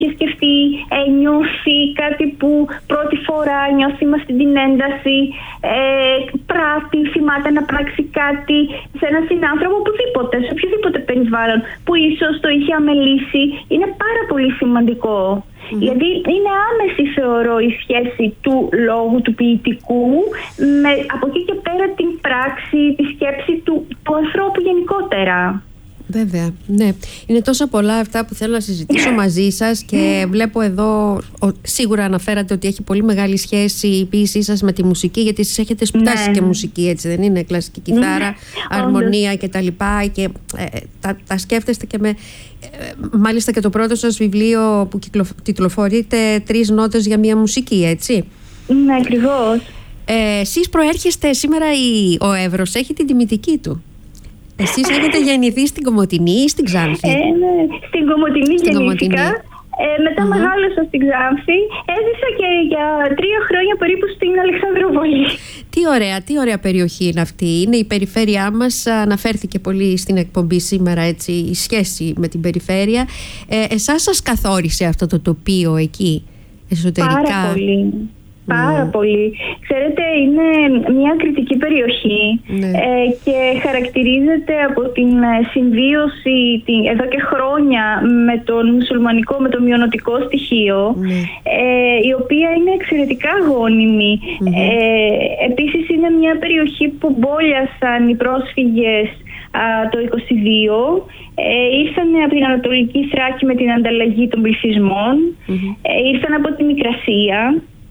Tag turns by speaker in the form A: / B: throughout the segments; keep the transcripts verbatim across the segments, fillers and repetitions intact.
A: έχει σκεφτεί, ε, νιώθει κάτι που πρώτη φορά νιώθει με αυτή την ένταση, ε, πράττει, θυμάται να πράξει κάτι σε έναν συνάνθρωπο, οπουδήποτε, σε οποιοδήποτε περιβάλλον που ίσως το είχε αμελήσει, είναι πάρα πολύ σημαντικό. Mm-hmm. Γιατί είναι άμεση, θεωρώ, η σχέση του λόγου, του ποιητικού, με από εκεί και πέρα την πράξη, τη σκέψη του, του ανθρώπου γενικότερα.
B: Βέβαια, ναι. Είναι τόσα πολλά αυτά που θέλω να συζητήσω μαζί σας και βλέπω εδώ, σίγουρα αναφέρατε ότι έχει πολύ μεγάλη σχέση η ποίησή σας με τη μουσική, γιατί εσείς έχετε σπουδάσει ναι. και μουσική, έτσι δεν είναι, κλασική κιθάρα, ναι. αρμονία και τα λοιπά και ε, τα, τα σκέφτεστε και με, ε, μάλιστα και το πρώτο σας βιβλίο που κυκλοφορείτε τρεις νότες για μια μουσική, έτσι.
A: Ναι, ακριβώς.
B: Ε, εσείς προέρχεστε σήμερα, η, ο Εύρος έχει την τιμητική του. Εσείς έχετε γεννηθεί στην Κομοτηνή ή στην Ξάνθη?
A: Ε, ναι. Στην Κομοτηνή στην γεννήθηκα. Ε, μετά mm-hmm. μεγάλωσα στην Ξάνθη. Έζησα και για τρία χρόνια περίπου στην Αλεξανδρούπολη.
B: Τι ωραία, τι ωραία περιοχή είναι αυτή. Είναι η περιφέρειά μας. Αναφέρθηκε πολύ στην εκπομπή σήμερα, έτσι, η σχέση με την περιφέρεια. Ε, εσάς σας καθόρισε αυτό το τοπίο εκεί εσωτερικά?
A: Πάρα πολύ. Πάρα mm. πολύ. Ξέρετε, είναι μια κριτική περιοχή mm. ε, και χαρακτηρίζεται από την συμβίωση την, εδώ και χρόνια με τον μουσουλμανικό, με το μειονοτικό στοιχείο, mm. ε, η οποία είναι εξαιρετικά γόνιμη. Mm. Ε, επίσης είναι μια περιοχή που μπόλιασαν οι πρόσφυγες α, το είκοσι δύο. Ε, ήρθαν από την Ανατολική Θράκη με την ανταλλαγή των πληθυσμών, mm. ε, ήρθαν από τη Μικρασία.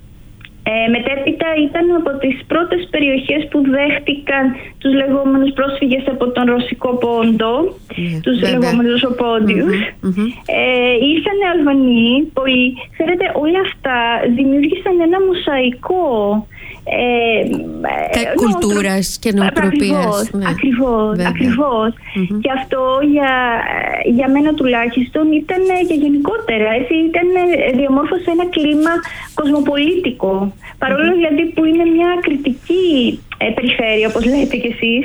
A: Ε, μετέπειτα ήταν από τις πρώτες περιοχές που δέχτηκαν τους λεγόμενους πρόσφυγες από τον Ρωσικό Πόντο, yeah, τους βέβαια. λεγόμενους Ρωσοπόντιους. Mm-hmm, mm-hmm. Ε, ήρθαν Αλβανοί, πολλοί. Ξέρετε, όλα αυτά δημιούργησαν ένα μοσαϊκό ε,
B: ε, κουλτούρας και νοοτροπίας.
A: Ναι. Ακριβώς, ακριβώς. Mm-hmm. Και αυτό για, για μένα τουλάχιστον ήταν και γενικότερα, έτσι, ήταν, διαμόρφωσε ένα κλίμα κοσμοπολίτικο. Παρόλο mm-hmm. δηλαδή που είναι μια κριτική ε, περιφέρεια, όπως λέτε κι εσείς,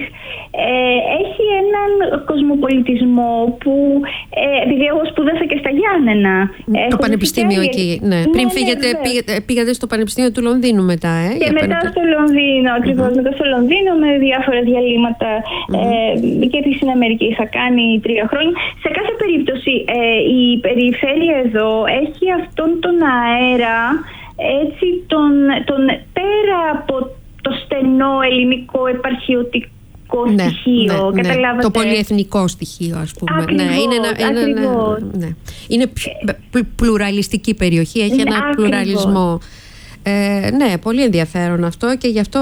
A: ε, έχει έναν κοσμοπολιτισμό που, ε, επειδή εγώ σπούδασα και στα Γιάννενα.
B: Το πανεπιστήμιο και... εκεί, ναι. Ναι. Πριν ναι, φύγετε, ναι, πήγατε, πήγατε στο Πανεπιστήμιο του Λονδίνου μετά, ε?
A: Και μετά πέντε... στο Λονδίνο, ακριβώς, mm-hmm. μετά στο Λονδίνο με διάφορα διαλύματα mm-hmm. ε, και στην Αμερική είχα κάνει τρία χρόνια. Σε κάθε περίπτωση ε, η περιφέρεια εδώ έχει αυτόν τον αέρα, έτσι, τον, τον πέρα από το στενό ελληνικό επαρχιωτικό ναι, στοιχείο, ναι, καταλάβατε.
B: Ναι. Το πολυεθνικό στοιχείο, ας πούμε.
A: Ακριβώς,
B: ναι, είναι ένα, ένα, ένα, ναι. είναι πλουραλιστική περιοχή, έχει ναι, ένα ακριβώς. πλουραλισμό. Ε, ναι, πολύ ενδιαφέρον αυτό και γι' αυτό,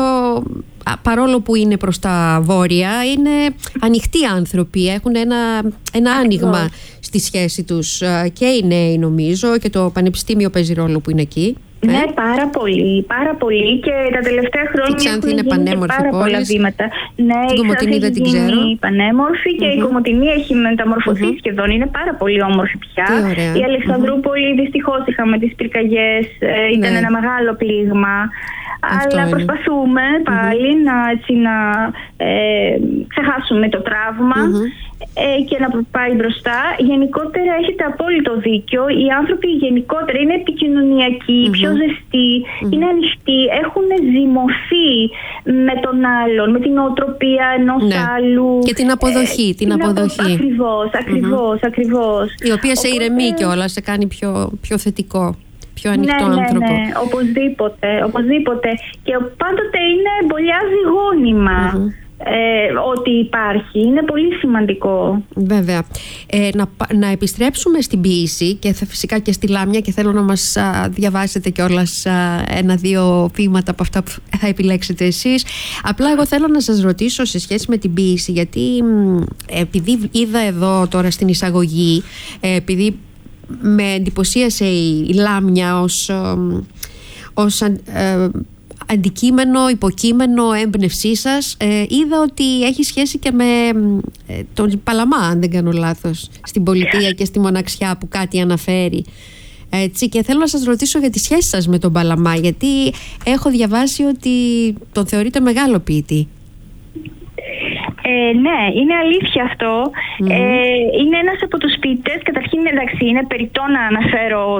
B: παρόλο που είναι προς τα βόρεια, είναι ανοιχτοί άνθρωποι, έχουν ένα, ένα άνοιγμα στη σχέση τους και οι νέοι, νομίζω, και το πανεπιστήμιο παίζει ρόλο που είναι εκεί.
A: Ναι, ε? πάρα πολύ, πάρα πολύ και τα τελευταία χρόνια
B: έχουν γίνει
A: πάρα
B: πόλης.
A: πολλά βήματα. Ναι,
B: την Κομοτηνή δεν την ξέρω.
A: Είναι πανέμορφη και mm-hmm. η Κομοτηνή έχει μεταμορφωθεί mm-hmm. σχεδόν, είναι πάρα πολύ όμορφη πια. Η Αλεξανδρούπολη mm-hmm. δυστυχώς είχαμε τις πυρκαγιές, ε, ήταν ναι. ένα μεγάλο πλήγμα. Αυτό αλλά είναι. Προσπαθούμε πάλι mm-hmm. να, έτσι, να ε, ξεχάσουμε το τραύμα mm-hmm. ε, και να πάει μπροστά. Γενικότερα έχετε απόλυτο δίκιο. Οι άνθρωποι γενικότερα είναι επικοινωνιακοί, mm-hmm. πιο ζεστοί, mm-hmm. είναι ανοιχτοί, έχουν ζυμωθεί με τον άλλον, με την νοοτροπία ενός ναι. άλλου. Και
B: την αποδοχή. Ε, την αποδοχή.
A: Ακριβώς, ακριβώς, mm-hmm. ακριβώς.
B: Η οποία σε ηρεμεί κιόλας, σε κάνει πιο, πιο θετικό. Πιο ανοιχτό
A: ναι,
B: άνθρωπο.
A: Ναι, ναι, οπωσδήποτε, οπωσδήποτε. Και πάντοτε είναι μπολιάζει γόνιμα mm-hmm. ε, ότι υπάρχει. Είναι πολύ σημαντικό.
B: Βέβαια. Ε, να, να επιστρέψουμε στην ποίηση και θα, φυσικά και στη Λάμια, και θέλω να μας α, διαβάσετε κιόλας ένα-δύο ποίηματα από αυτά που θα επιλέξετε εσείς. Απλά εγώ θέλω να σας ρωτήσω σε σχέση με την ποίηση, γιατί επειδή είδα εδώ τώρα στην εισαγωγή, επειδή με εντυπωσίασε η Λάμια ως, ως ε, αντικείμενο, υποκείμενο έμπνευσή σας. Ε, είδα ότι έχει σχέση και με ε, τον Παλαμά, αν δεν κάνω λάθος, στην πολιτεία και στη μοναξιά που κάτι αναφέρει. Έτσι, και θέλω να σας ρωτήσω για τη σχέση σας με τον Παλαμά, γιατί έχω διαβάσει ότι τον θεωρείτε μεγάλο ποιητή.
A: Ε, ναι, είναι αλήθεια αυτό. Mm-hmm. Ε, είναι ένας από τους ποιητές, καταρχήν εντάξει, είναι περιττό να αναφέρω